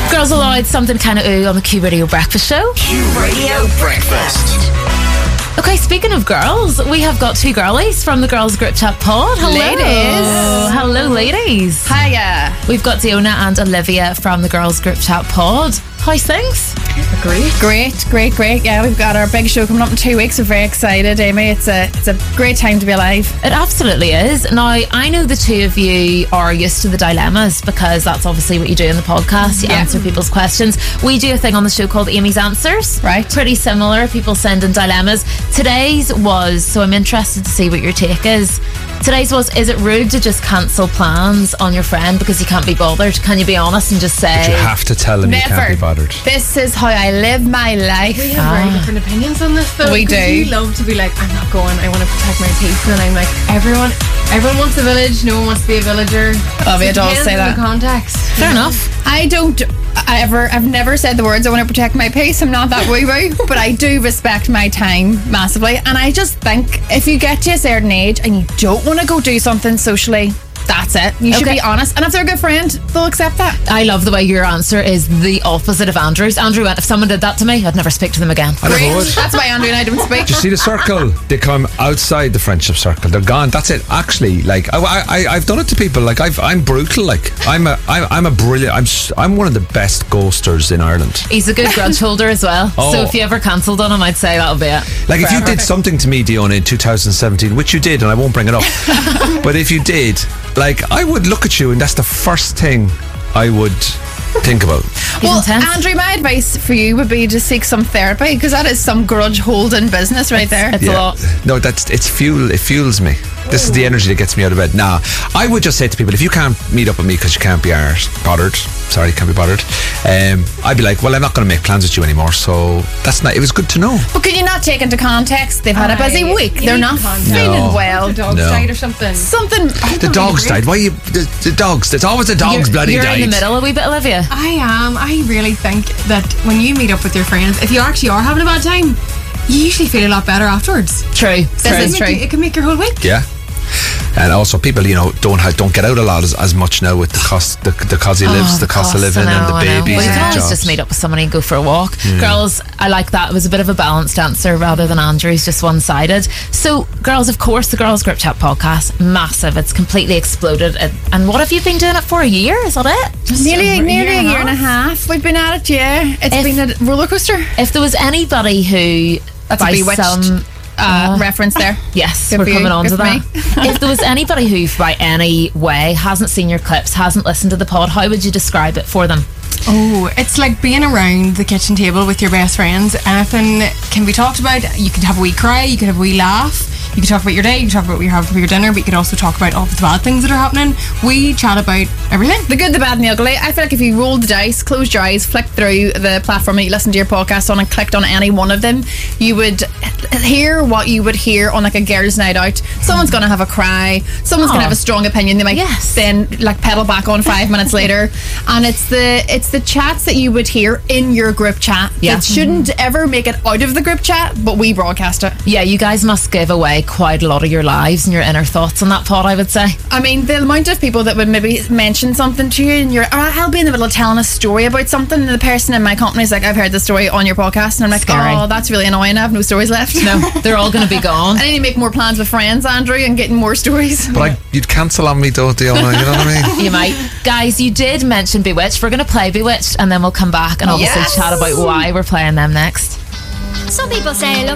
Girls Aloud, something kind of ooh on the Q Radio Breakfast Show. Q Radio Breakfast. Okay, speaking of girls, we have got two girlies from the Girls Group Chat Pod. Hello. Ladies. Hello, ladies. Hiya. We've got Diona and Olivia from the Girls Group Chat Pod. How's things? Great. Yeah, we've got our big show coming up in 2 weeks. We're very excited, Amy. It's a great time to be alive. It absolutely is. Now, I know the two of you are used to the dilemmas because that's obviously what you do in the podcast. You answer people's questions. We do a thing on the show called Amy's Answers. Right. Pretty similar. People send in dilemmas. Today's was, so I'm interested to see what your take is. Today's was, is it rude to just cancel plans on your friend because you can't be bothered? Can you be honest and just say... But you have to tell them you can't be bothered. This is how I live my life. We have very different opinions on this, though. We 'cause do. You love to be like, I'm not going, I want to protect my peace. And I'm like, everyone wants a village, no one wants to be a villager. Olivia does Depends say on that. the context. Fair enough. I've never said the words I want to protect my peace. I'm not that woo-woo, but I do respect my time massively. And I just think if you get to a certain age and you don't want to go do something socially, that's it. You should be honest. And if they're a good friend, they'll accept that. I love the way your answer is the opposite of Andrew's. Andrew went, if someone did that to me, I'd never speak to them again. I never would. That's why Andrew and I don't speak. Do you see the circle? They come outside the friendship circle. They're gone. That's it. Actually, like I've done it to people. Like I'm brutal. Like I'm a brilliant. I'm one of the best ghosters in Ireland. He's a good grudge holder as well. Oh. So if you ever cancelled on him, I'd say that'll be it. Like if you did something to me, Diona, in 2017, which you did, and I won't bring it up, but if you did, like I would look at you, and that's the first thing I would think about. Well, intense. Andrew, my advice for you would be to seek some therapy because that is some grudge holding business right there. It's a lot. No, it's fuel. It fuels me. This is the energy that gets me out of bed. Nah, I would just say to people, if you can't meet up with me because you can't be bothered, I'd be like, well, I'm not going to make plans with you anymore. So that's not. It was good to know. But can you not take into context they've had a busy week? They're not context. feeling well. The dog's No. died or something. The dogs died. Why you? The dogs. It's always the dogs. bloody You're died. in the middle a wee bit, Olivia. I am. I really think that when you meet up with your friends, if you actually are having a bad time, you usually feel a lot better afterwards. True. This is true. It can make your whole week. Yeah. And also, people, don't get out a lot as much now with the cost he lives, the cost of living, and the babies. Well, you and can the always jobs. just meet up with somebody and go for a walk. Girls, I like that. It was a bit of a balanced answer rather than Andrew's just one-sided. So, girls, of course, the Girls Group Chat podcast, massive. It's completely exploded. And what have you been doing it for? A year? Is that it? Nearly a year and a half. We've been at it, yeah. It's been a roller coaster. If there was anybody who, That's a by Bewitched some reference there. Yes, Good we're for you, coming on good to for that. If there was anybody who, by any way, hasn't seen your clips, hasn't listened to the pod, how would you describe it for them? Oh, it's like being around the kitchen table with your best friends. Anything can be talked about. You could have a wee cry, you could have a wee laugh, you could talk about your day, you could talk about what you're having for your dinner, but you could also talk about all the bad things that are happening. We chat about everything. The good, the bad, and the ugly. I feel like if you rolled the dice, closed your eyes, flicked through the platform that you listen to your podcast on and clicked on any one of them, you would hear what you would hear on like a girls' night out. Someone's going to have a cry, someone's going to have a strong opinion, they might then like pedal back on 5 minutes later, and it's the chats that you would hear in your group chat that shouldn't ever make it out of the group chat, but we broadcast it. Yeah, you guys must give away quite a lot of your lives and your inner thoughts on that pod, I would say. I mean, the amount of people that would maybe mention something to you and I'll be in the middle of telling a story about something and the person in my company is like, I've heard the story on your podcast, and I'm like, Scary. oh, that's really annoying, I have no stories left. No, they're all going to be gone. I need to make more plans with friends, Andrew, and getting more stories. But you'd cancel on me, though, Diona. You know what I mean? You might. Guys, you did mention Bewitched. We're going to play Bewitched and then we'll come back and obviously chat about why we're playing them next. Some people say, look,